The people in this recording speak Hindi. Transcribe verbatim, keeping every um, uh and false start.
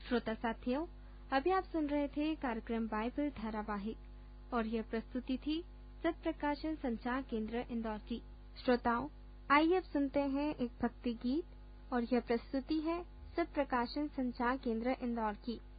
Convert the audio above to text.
श्रोता साथियों, अभी आप सुन रहे थे कार्यक्रम बाइबल धारावाहिक और यह प्रस्तुति थी सत्य प्रकाशन संचार केंद्र इंदौर की। श्रोताओं, आइए अब सुनते हैं एक भक्ति गीत और यह प्रस्तुति है सत्य प्रकाशन संचार केंद्र इंदौर की।